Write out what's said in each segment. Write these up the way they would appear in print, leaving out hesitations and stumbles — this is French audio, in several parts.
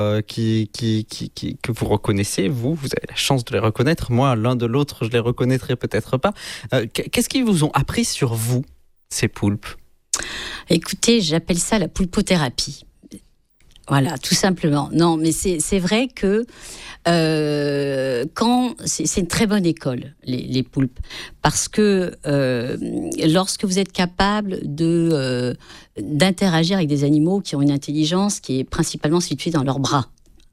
que vous reconnaissez, vous avez la chance de les reconnaître. Moi, l'un de l'autre, je les reconnaîtrai peut-être pas. Qu'est-ce qu'ils vous ont appris sur vous, ces poulpes ? Écoutez, j'appelle ça la poulpothérapie. Voilà, tout simplement. Non, mais c'est vrai que c'est une très bonne école, les poulpes, parce que lorsque vous êtes capable d'interagir avec des animaux qui ont une intelligence qui est principalement située dans leurs bras.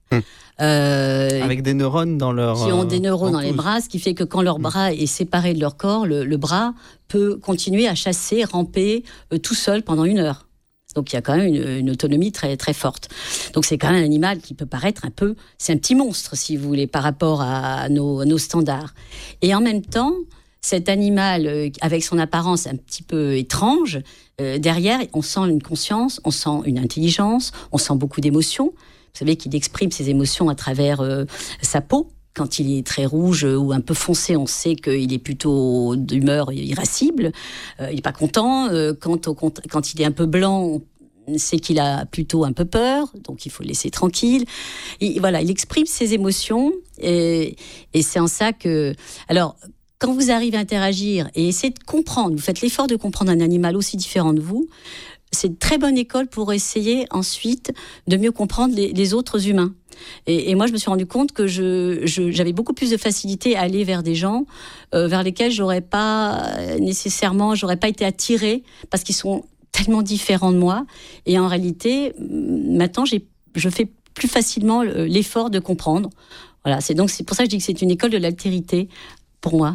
Avec des neurones dans leur... Qui ont des neurones dans les bras, ce qui fait que quand leur bras est séparé de leur corps, le bras peut continuer à chasser, ramper tout seul pendant 1 heure. Donc il y a quand même une autonomie très, très forte. Donc c'est quand même un animal qui peut paraître c'est un petit monstre, si vous voulez, par rapport à nos standards. Et en même temps, cet animal, avec son apparence un petit peu étrange, derrière, on sent une conscience, on sent une intelligence, on sent beaucoup d'émotions. Vous savez qu'il exprime ses émotions à travers sa peau. Quand il est très rouge ou un peu foncé, on sait qu'il est plutôt d'humeur irascible. Il n'est pas content. Quand il est un peu blanc, on sait qu'il a plutôt un peu peur. Donc, il faut le laisser tranquille. Il exprime ses émotions. Et c'est en ça que... Alors, quand vous arrivez à interagir et essayer de comprendre, vous faites l'effort de comprendre un animal aussi différent de vous, c'est une très bonne école pour essayer ensuite de mieux comprendre les autres humains. Et moi, je me suis rendu compte que j'avais beaucoup plus de facilité à aller vers des gens vers lesquels j'aurais pas été attirée parce qu'ils sont tellement différents de moi. Et en réalité, maintenant, je fais plus facilement l'effort de comprendre. Voilà, c'est pour ça que je dis que c'est une école de l'altérité pour moi.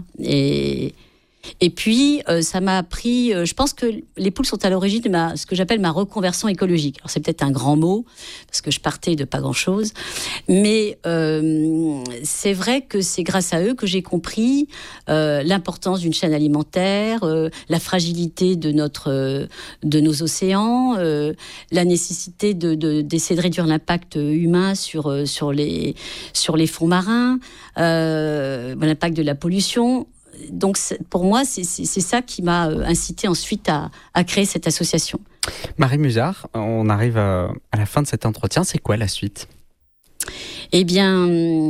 Et puis, ça m'a appris... je pense que les poules sont à l'origine de ce que j'appelle ma reconversion écologique. Alors, c'est peut-être un grand mot, parce que je partais de pas grand-chose. Mais c'est vrai que c'est grâce à eux que j'ai compris l'importance d'une chaîne alimentaire, la fragilité de nos océans, la nécessité d'essayer de réduire l'impact humain sur les fonds marins, l'impact de la pollution. Donc, pour moi, c'est ça qui m'a incité ensuite à créer cette association. Marie Musard, on arrive à la fin de cet entretien. C'est quoi la suite ? Eh bien,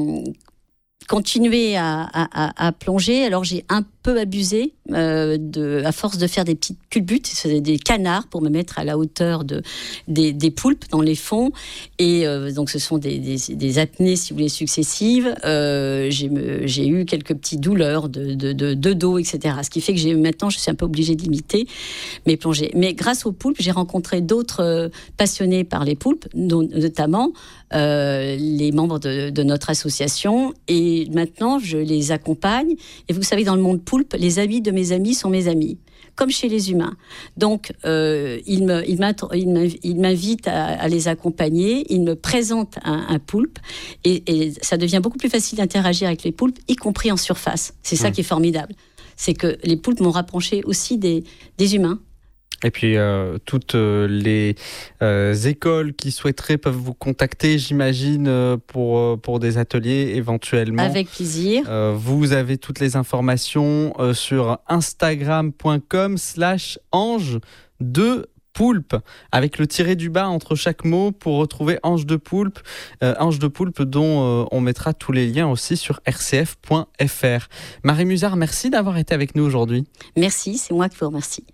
continuer à plonger. Alors, j'ai un peu abusé à force de faire des petites culbutes, des canards pour me mettre à la hauteur des poulpes dans les fonds. Et donc, ce sont des apnées, si vous voulez, successives. J'ai eu quelques petites douleurs de dos, etc. Ce qui fait que maintenant, je suis un peu obligée d'imiter mes plongées. Mais grâce aux poulpes, j'ai rencontré d'autres passionnés par les poulpes, notamment les membres de notre association. Et maintenant, je les accompagne. Et vous savez, dans le monde poulpe, les amis de mes amis sont mes amis, comme chez les humains. Donc, ils m'invitent à les accompagner, ils me présentent un poulpe, et ça devient beaucoup plus facile d'interagir avec les poulpes, y compris en surface. C'est ça qui est formidable. C'est que les poulpes m'ont rapproché aussi des humains. Et puis, toutes les écoles qui souhaiteraient peuvent vous contacter, j'imagine, pour des ateliers éventuellement. Avec plaisir. Vous avez toutes les informations sur instagram.com/ange de poulpe, avec le tiré du bas entre chaque mot pour retrouver Ange de poulpe dont on mettra tous les liens aussi sur rcf.fr. Marie Musard, merci d'avoir été avec nous aujourd'hui. Merci, c'est moi qui vous remercie.